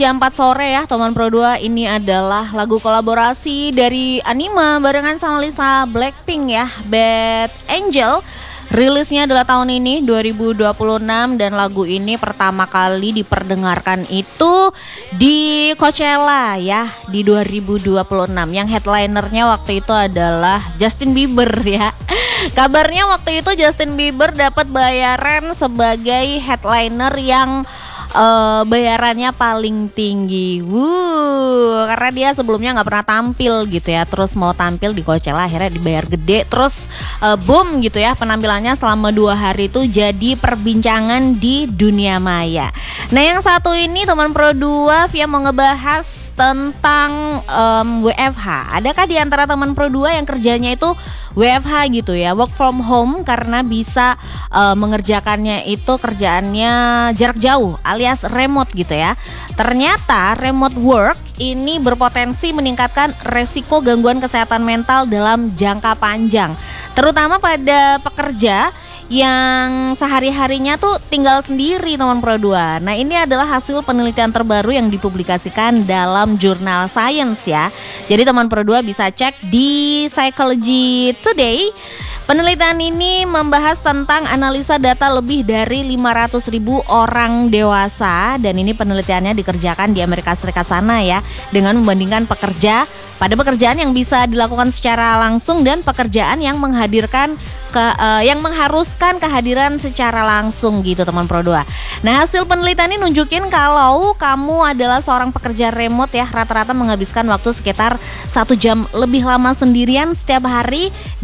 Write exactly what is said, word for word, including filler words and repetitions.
Jam empat sore ya teman Pro dua, ini adalah lagu kolaborasi dari Anima barengan sama Lisa Blackpink ya, Bad Angel. Rilisnya adalah tahun ini dua ribu dua puluh enam dan lagu ini pertama kali diperdengarkan itu di Coachella ya di dua ribu dua puluh enam. Yang headlinernya waktu itu adalah Justin Bieber ya. Kabarnya waktu itu Justin Bieber dapat bayaran sebagai headliner yang Uh, bayarannya paling tinggi, wuh, karena dia sebelumnya nggak pernah tampil gitu ya, terus mau tampil di Coachella akhirnya dibayar gede, terus uh, boom gitu ya penampilannya selama dua hari itu jadi perbincangan di dunia maya. Nah yang satu ini teman Pro dua via mau ngebahas tentang um, W F H. Adakah di antara teman Pro dua yang kerjanya itu W F H gitu ya, work from home karena bisa uh, mengerjakannya itu kerjaannya jarak jauh alias remote gitu ya. Ternyata remote work ini berpotensi meningkatkan resiko gangguan kesehatan mental dalam jangka panjang, terutama pada pekerja yang sehari-harinya tuh tinggal sendiri teman Pro dua. Nah ini adalah hasil penelitian terbaru yang dipublikasikan dalam jurnal Science ya. Jadi teman Pro dua bisa cek di Psychology Today. Penelitian ini membahas tentang analisa data lebih dari lima ratus ribu orang dewasa. Dan ini penelitiannya dikerjakan di Amerika Serikat sana ya, dengan membandingkan pekerja pada pekerjaan yang bisa dilakukan secara langsung dan pekerjaan yang menghadirkan ke, uh, yang mengharuskan kehadiran secara langsung gitu teman Pro dua. Nah hasil penelitian ini nunjukin kalau kamu adalah seorang pekerja remote ya, rata-rata menghabiskan waktu sekitar satu jam lebih lama sendirian setiap hari